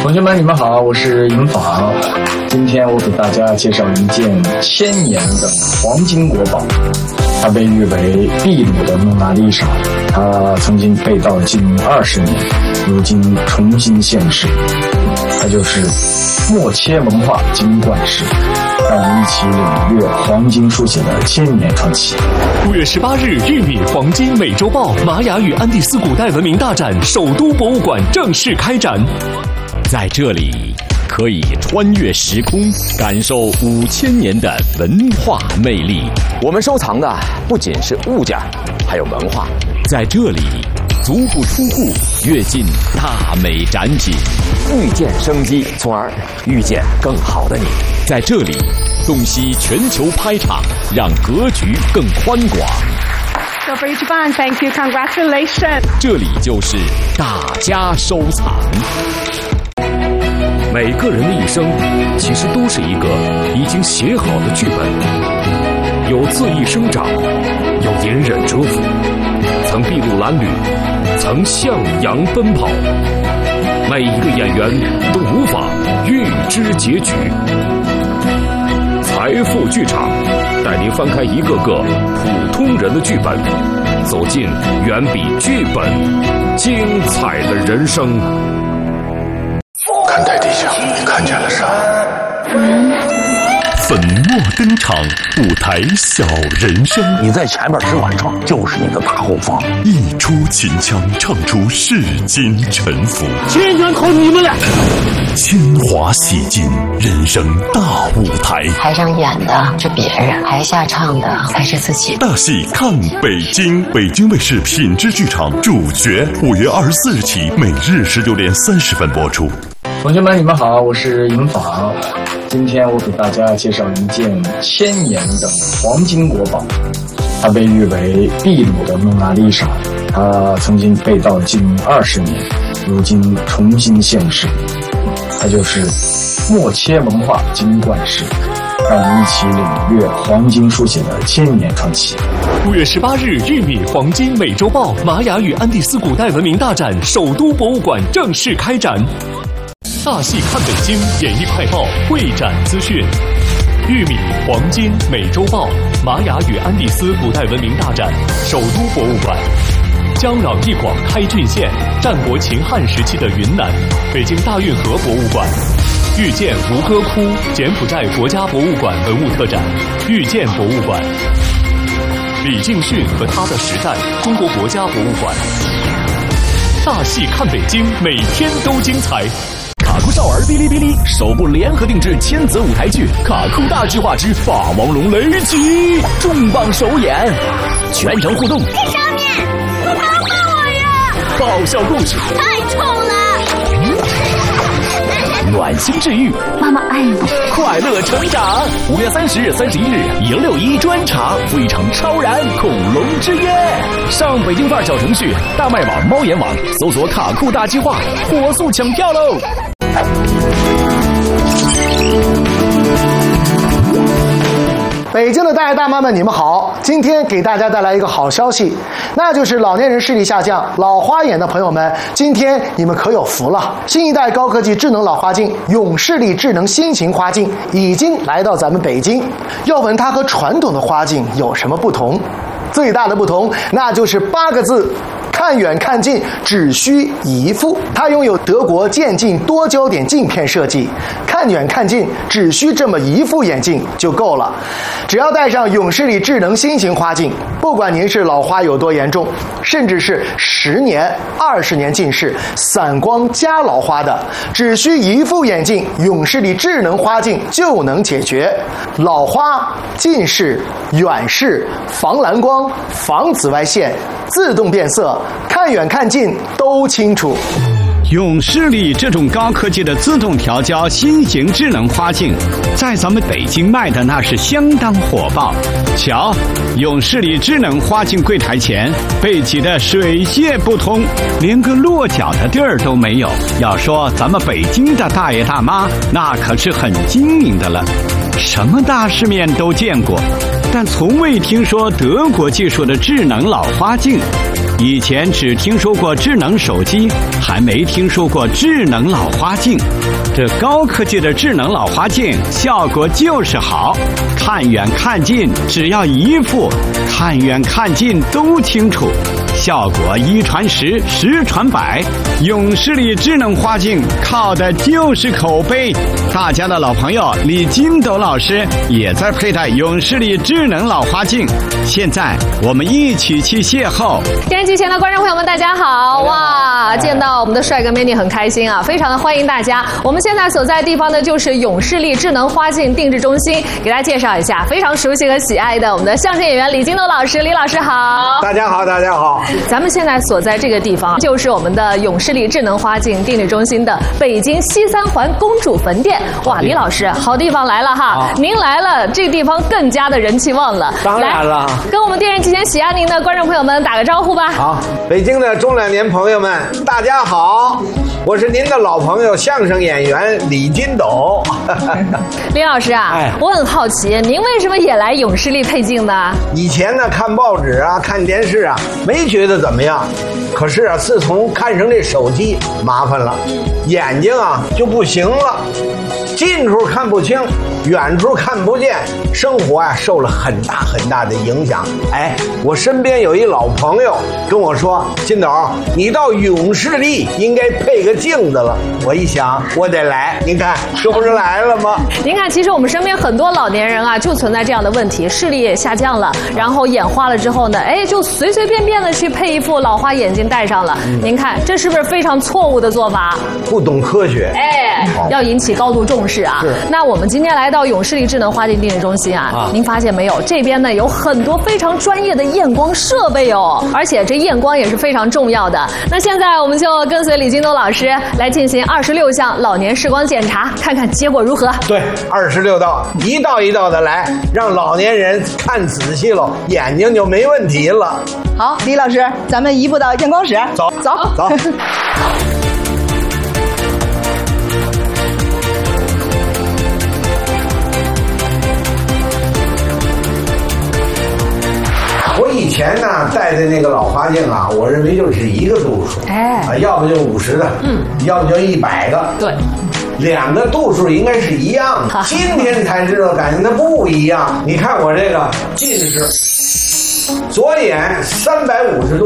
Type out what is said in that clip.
同学们，你们好，我是银法。今天我给大家介绍一件1000年的黄金国宝，它被誉为秘鲁的蒙娜丽莎。它曾经被盗近20年，如今重新现世。它就是默切文化金冠石。让我们一起领略黄金书写的1000年传奇。 5月18日，玉米黄金美洲豹玛雅与安第斯古代文明大展首都博物馆正式开展。 在这里，可以穿越时空，感受5000年的文化魅力。 我们收藏的不仅是物件，还有文化。 在这里，足不出户，跃进大美展品， 遇见生机，从而遇见更好的你。 在这里，洞悉全球拍场，让格局更宽广。 So for Japan, thank you, congratulations. 这里就是大家收藏。 每个人的一生，其实都是一个已经写好的剧本，有恣意生长，有隐忍蛰伏，曾筚路蓝缕，曾向阳奔跑。每一个演员都无法预知结局。财富剧场带您翻开一个个普通人的剧本，走进远比剧本精彩的人生。 看台地下，你看见了啥？ 粉墨登场，舞台小人生。 你在前面只管唱，就是一个大后方。 一出秦腔，唱出世间沉浮。 千全靠你们了。 铅华洗尽，人生大舞台。 台上演的是别人，台下唱的才是自己。 大戏看北京，北京卫视品质剧场主角，5月24日起，每日19点30分播出。 同学们，你们好，我是银法。今天我给大家介绍一件1000年的黄金国宝，它被誉为秘鲁的蒙娜丽莎。它曾经被盗近20年，如今重新现世。它就是默切文化金冠石。让我们一起领略黄金书写的1000年传奇。 5月18日，玉米黄金美洲豹玛雅与安第斯古代文明大展首都博物馆正式开展。大戏看北京演艺快报会展资讯：玉米黄金美洲豹玛雅与安第斯古代文明大展首都博物馆。江壤一广开郡县，战国秦汉时期的云南，北京大运河博物馆。遇见吴哥窟，柬埔寨国家博物馆文物特展，遇见博物馆。李敬训和他的时代，中国国家博物馆。大戏看北京，每天都精彩。 卡酷少儿哔哩哔哩首部联合定制亲子舞台剧《卡酷大计划之霸王龙雷击》重磅首演，全程互动。 看上面，你帮帮我呀！ 爆笑故事， 太丑了。 暖心治愈， 妈妈爱你， 快乐成长。5月30日、31日，161专场，赴一场超燃恐龙之夜。上北京范儿小程序、大麦网、猫眼网搜索“卡酷大计划”，火速抢票喽！ 北京的大爷大妈们，你们好！今天给大家带来一个好消息，那就是老年人视力下降、老花眼的朋友们，今天你们可有福了！新一代高科技智能老花镜永视力智能新型花镜已经来到咱们北京。要问它和传统的花镜有什么不同？最大的不同，那就是8个字：看远看近，只需一副。它拥有德国渐进多焦点镜片设计，看远看近只需这么一副眼镜就够了。只要戴上永视力智能新型花镜，不管您是老花有多严重，甚至是10年、20年近视、散光加老花的，只需一副眼镜，永视力智能花镜就能解决老花、近视、远视、防蓝光、防紫外线、自动变色，看远看近都清楚。 永视力这种高科技的自动调焦新型智能花镜，在咱们北京卖的那是相当火爆。瞧，永视力智能花镜柜台前被挤得水泄不通，连个落脚的地儿都没有。要说咱们北京的大爷大妈，那可是很精明的了，什么大世面都见过，但从未听说德国技术的智能老花镜。 以前只听说过智能手机，还没听说过智能老花镜。这高科技的智能老花镜效果就是好，看远看近只要一副，看远看近都清楚，效果一传十，十传百。永视力智能花镜靠的就是口碑。大家的老朋友李金斗老师也在佩戴永视力智能老花镜，现在我们一起去邂逅。 电视机前的观众朋友们，大家好！哇，见到我们的帅哥美女很开心啊，非常的欢迎大家。我们现在所在地方呢，就是永视力智能花镜定制中心，给大家介绍一下非常熟悉和喜爱的我们的相声演员李金斗老师。李老师好！ 大家好，大家好！ 咱们现在所在这个地方，就是我们的永视力智能花镜定制中心的北京西三环公主坟店。哇，李老师，好地方来了哈！您来了，这地方更加的人气旺了。 当然了， 跟我们电视机前喜爱您的观众朋友们打个招呼吧。 好，北京的中老年朋友们，大家好，我是您的老朋友相声演员李金斗。 李老师啊，我很好奇，您为什么也来永视力配镜呢？ 以前呢，看报纸啊，看电视啊，没觉得怎么样。可是啊，自从看上这手机，麻烦了，眼睛啊就不行了，近处看不清，远处看不见，生活啊受了很大很大的影响。哎，我身边有一老朋友跟我说：“金斗，你到永视力应该配个镜子了。”我一想，我得来，您看这不是来了吗？ 您看，其实我们身边很多老年人啊，就存在这样的问题，视力也下降了，然后眼花了之后呢，哎，就随随便便的去配一副老花眼镜戴上了。您看，这是不是非常错误的做法？ 不懂科学， 哎，要引起高度重视啊！那我们今天来到永视力智能花镜定制中心啊，您发现没有？这边呢有很多非常专业的验光设备哦，而且这验光也是非常重要的。那现在我们就跟随李金斗老师来进行26项老年视光检查，看看结果如何。 对，26道，一道一道的来，让老年人看仔细了，眼睛就没问题了。 好，李老师，咱们移步到验光室， 走。我以前呢戴的那个老花镜啊，我认为就是一个度数，要不就50的，要不就100个， 对 ，2个度数应该是一样的。今天才知道，感觉它不一样。你看我这个近视，左眼350度，